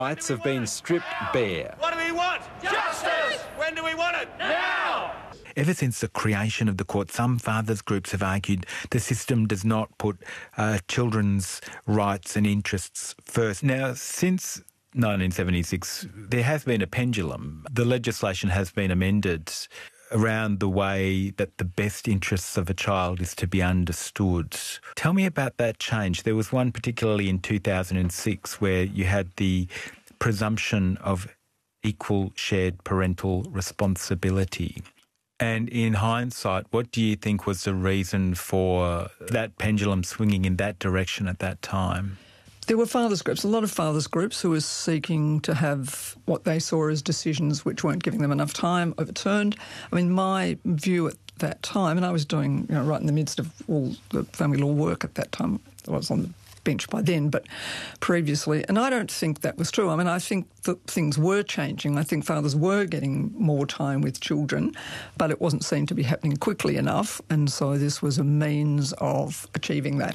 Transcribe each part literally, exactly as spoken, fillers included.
Rights have been stripped bare. What do we want? Justice! When do we want it? Now! Ever since the creation of the court, some fathers' groups have argued the system does not put uh, children's rights and interests first. Now, since nineteen seventy-six, there has been a pendulum. The legislation has been amended around the way that the best interests of a child is to be understood. Tell me about that change. There was one particularly in two thousand six where you had the presumption of equal shared parental responsibility. And in hindsight, what do you think was the reason for that pendulum swinging in that direction at that time? There were fathers' groups, a lot of fathers' groups who were seeking to have what they saw as decisions which weren't giving them enough time overturned. I mean, my view at that time, and I was doing, you know, right in the midst of all the family law work at that time, I was on the bench by then, but previously, and I don't think that was true. I mean, I think that things were changing. I think fathers were getting more time with children, but it wasn't seen to be happening quickly enough, and so this was a means of achieving that.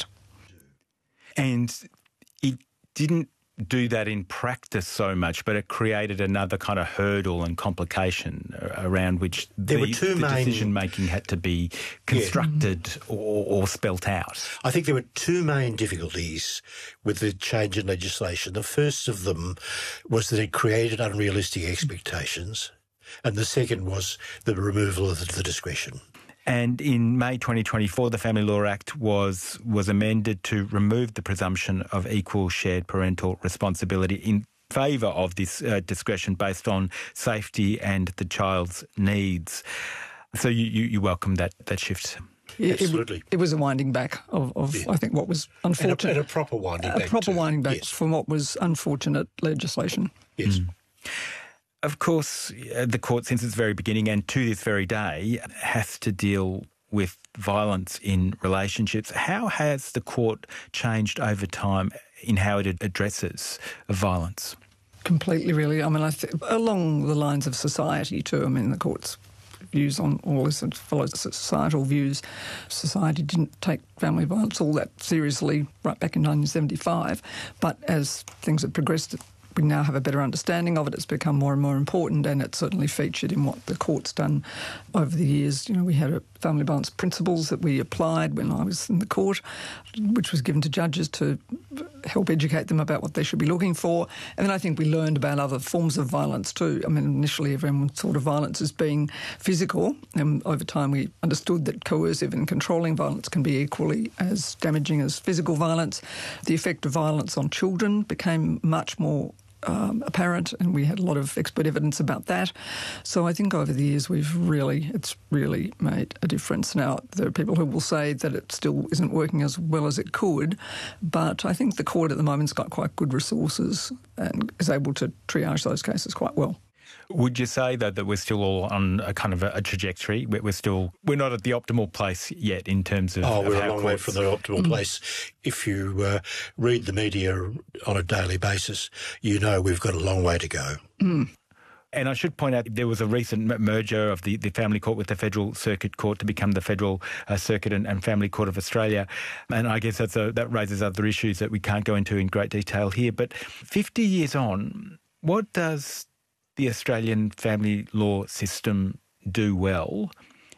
And it didn't do that in practice so much, but it created another kind of hurdle and complication around which there the, were two the main, decision-making had to be constructed yeah. or, or spelt out. I think there were two main difficulties with the change in legislation. The first of them was that it created unrealistic expectations, and the second was the removal of the, the discretion. And in May twenty twenty-four, the Family Law Act was was amended to remove the presumption of equal shared parental responsibility in favour of this uh, discretion based on safety and the child's needs. So you, you, you welcome that, that shift? Yeah, Absolutely. It, it was a winding back of, of yeah. I think, what was unfortunate. And a, and a proper winding a back. A proper too. winding back yes. from what was unfortunate legislation. Yes. Mm. Of course, the court, since its very beginning and to this very day, has to deal with violence in relationships. How has the court changed over time in how it addresses violence? Completely, really. I mean, I think along the lines of society too. I mean, the court's views on all this and follows societal views. Society didn't take family violence all that seriously right back in nineteen seventy-five, but as things have progressed, we now have a better understanding of it. It's become more and more important, and it's certainly featured in what the court's done over the years. You know, we had a family violence principles that we applied when I was in the court, which was given to judges to help educate them about what they should be looking for. And then I think we learned about other forms of violence too. I mean, initially everyone thought of violence as being physical, and over time we understood that coercive and controlling violence can be equally as damaging as physical violence. The effect of violence on children became much more Um, apparent, and we had a lot of expert evidence about that. So I think over the years we've really, it's really made a difference. Now, there are people who will say that it still isn't working as well as it could, but I think the court at the moment's got quite good resources and is able to triage those cases quite well. Would you say, though, that we're still all on a kind of a, a trajectory? We're still, we're not at the optimal place yet in terms of Oh, we're of a long way from the optimal mm. place. If you uh, read the media on a daily basis, you know we've got a long way to go. Mm. And I should point out there was a recent merger of the, the Family Court with the Federal Circuit Court to become the Federal uh, Circuit and, and Family Court of Australia. And I guess that's a, that raises other issues that we can't go into in great detail here. But fifty years on, what does the Australian family law system do well,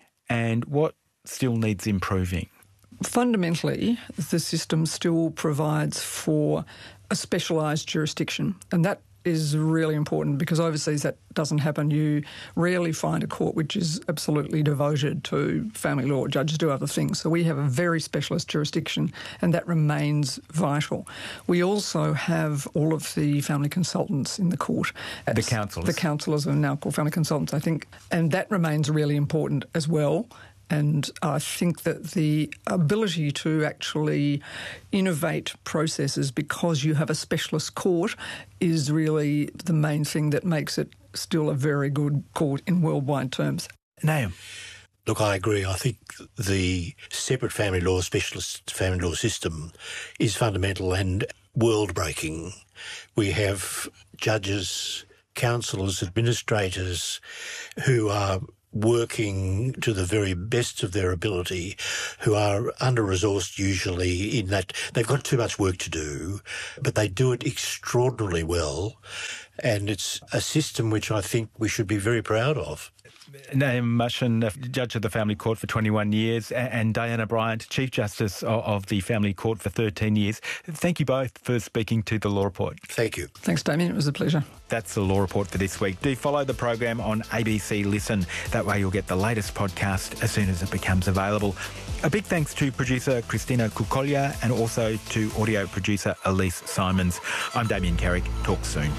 and what still needs improving? Fundamentally, the system still provides for a specialised jurisdiction, and that is really important because overseas that doesn't happen. You rarely find a court which is absolutely devoted to family law. Judges do other things. So we have a very specialist jurisdiction, and that remains vital. We also have all of the family consultants in the court. The counsellors. The counsellors are now called family consultants, I think, and that remains really important as well. And I think that the ability to actually innovate processes because you have a specialist court is really the main thing that makes it still a very good court in worldwide terms. Naam. Look, I agree. I think the separate family law, specialist family law system is fundamental and world-breaking. We have judges, counsellors, administrators who are working to the very best of their ability, who are under-resourced usually in that they've got too much work to do, but they do it extraordinarily well. And it's a system which I think we should be very proud of. Naomi Mushin, Judge of the Family Court for twenty-one years, and Diana Bryant, Chief Justice of the Family Court for thirteen years. Thank you both for speaking to The Law Report. Thank you. Thanks, Damien. It was a pleasure. That's The Law Report for this week. Do follow the program on A B C Listen. That way you'll get the latest podcast as soon as it becomes available. A big thanks to producer Christina Kukolia and also to audio producer Elise Simons. I'm Damien Carrick. Talk soon.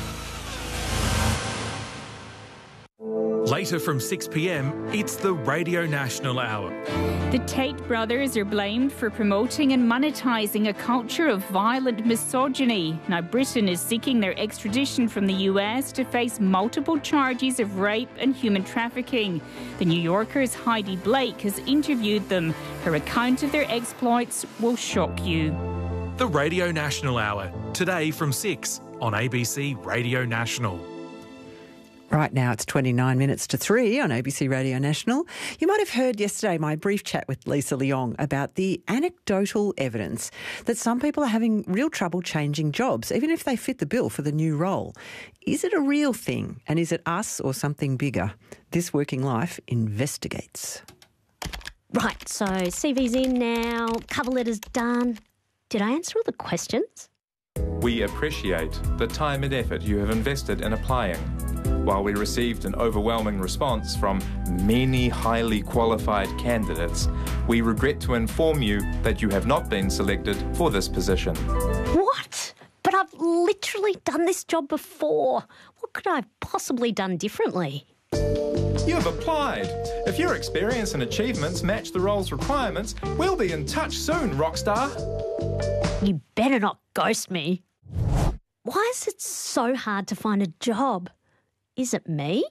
Later from six p m, it's the Radio National Hour. The Tate brothers are blamed for promoting and monetising a culture of violent misogyny. Now, Britain is seeking their extradition from the U S to face multiple charges of rape and human trafficking. The New Yorker's Heidi Blake has interviewed them. Her account of their exploits will shock you. The Radio National Hour, today from six on A B C Radio National. Right now it's twenty-nine minutes to three on A B C Radio National. You might have heard yesterday my brief chat with Lisa Leong about the anecdotal evidence that some people are having real trouble changing jobs, even if they fit the bill for the new role. Is it a real thing, and is it us or something bigger? This Working Life investigates. Right, so C V's in now, cover letter's done. Did I answer all the questions? We appreciate the time and effort you have invested in applying. While we received an overwhelming response from many highly qualified candidates, we regret to inform you that you have not been selected for this position. What? But I've literally done this job before. What could I have possibly done differently? You have applied. If your experience and achievements match the role's requirements, we'll be in touch soon, Rockstar. You better not ghost me. Why is it so hard to find a job? Is it me?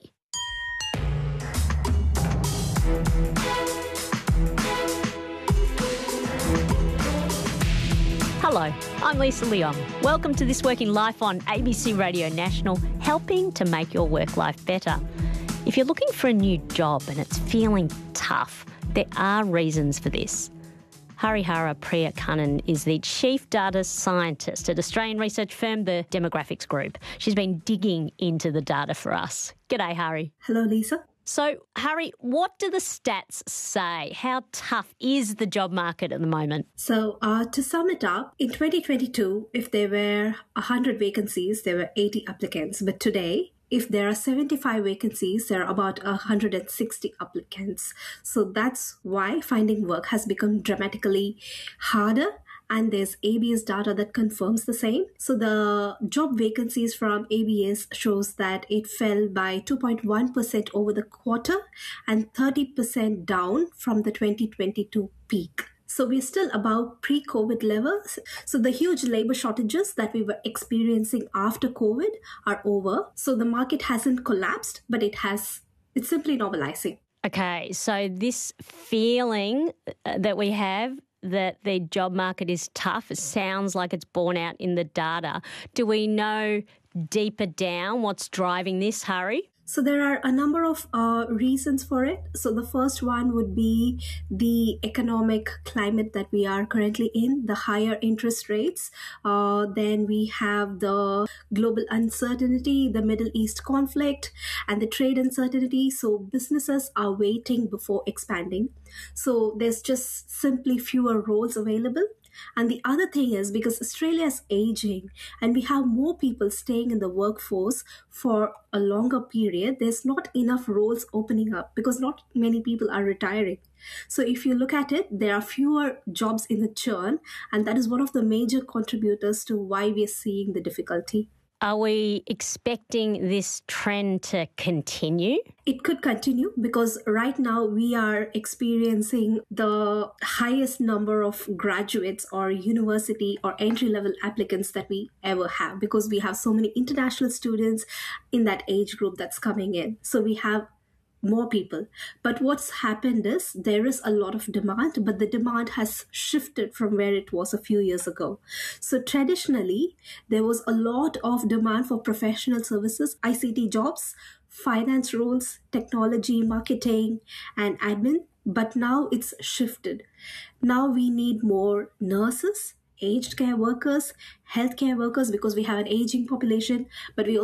Hello, I'm Lisa Leong. Welcome to This Working Life on A B C Radio National, helping to make your work life better. If you're looking for a new job and it's feeling tough, there are reasons for this. Harihara Priyakannan is the Chief Data Scientist at Australian research firm, the Demographics Group. She's been digging into the data for us. G'day, Hari. Hello, Lisa. So, Hari, what do the stats say? How tough is the job market at the moment? So, uh, to sum it up, in twenty twenty-two, if there were one hundred vacancies, there were eighty applicants. But today, if there are seventy-five vacancies, there are about one hundred sixty applicants. So that's why finding work has become dramatically harder. And there's A B S data that confirms the same. So the job vacancies from A B S shows that it fell by two point one percent over the quarter and thirty percent down from the twenty twenty-two peak. So we're still above pre-COVID levels. So the huge labor shortages that we were experiencing after COVID are over. So the market hasn't collapsed, but it has, it's simply normalizing. Okay, so this feeling that we have that the job market is tough, it sounds like it's borne out in the data. Do we know deeper down what's driving this, Hari? So there are a number of uh, reasons for it. So the first one would be the economic climate that we are currently in, the higher interest rates. Uh, then we have the global uncertainty, the Middle East conflict, and the trade uncertainty. So businesses are waiting before expanding. So there's just simply fewer roles available. And the other thing is because Australia is aging and we have more people staying in the workforce for a longer period, there's not enough roles opening up because not many people are retiring. So if you look at it, there are fewer jobs in the churn, and that is one of the major contributors to why we are seeing the difficulty. Are we expecting this trend to continue? It could continue because right now we are experiencing the highest number of graduates or university or entry-level applicants that we ever have because we have so many international students in that age group that's coming in. So we have more people. But what's happened is there is a lot of demand, but the demand has shifted from where it was a few years ago. So traditionally, there was a lot of demand for professional services, I C T jobs, finance roles, technology, marketing, and admin. But now it's shifted. Now we need more nurses, aged care workers, healthcare workers, because we have an aging population, but we